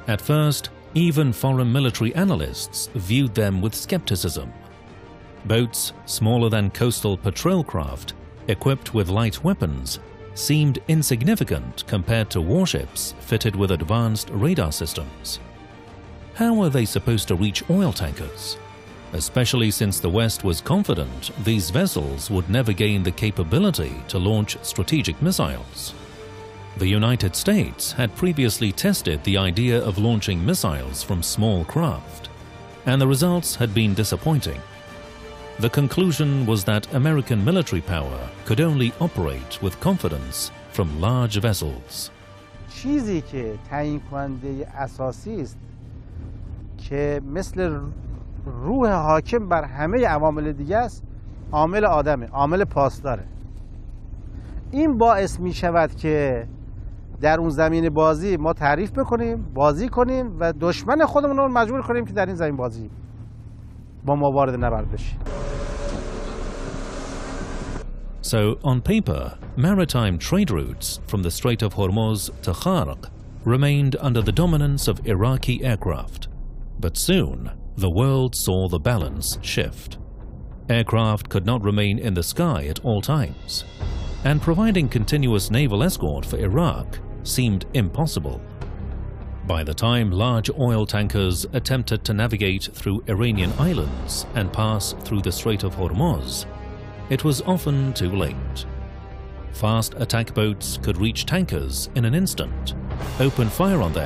At first, even foreign military analysts viewed them with skepticism. Boats smaller than coastal patrol craft, equipped with light weapons, seemed insignificant compared to warships fitted with advanced radar systems. How were they supposed to reach oil tankers? Especially since the West was confident these vessels would never gain the capability to launch strategic missiles. The United States had previously tested the idea of launching missiles from small craft, and the results had been disappointing. The conclusion was that American military power could only operate with confidence from large vessels. چیزی که تعیین کننده اساسی است که مثل روح حاکم بر همه عوامل دیگه است، عامل آدمه، عامل پاسداره. این باعث می شود که در اون زمین بازی ما تعریف بکنیم، بازی کنیم و دشمن خودمون رو مجبور کنیم که در این زمین بازی با ما وارد نبرد بشیم. So, on paper, maritime trade routes from the Strait of Hormuz to Kharq remained under the dominance of Iraqi aircraft. But soon, the world saw the balance shift. Aircraft could not remain in the sky at all times, and providing continuous naval escort for Iraq seemed impossible. By the time large oil tankers attempted to navigate through Iranian islands and pass through the Strait of Hormuz, it was often too late. Fast attack boats could reach tankers in an instant, open fire on them,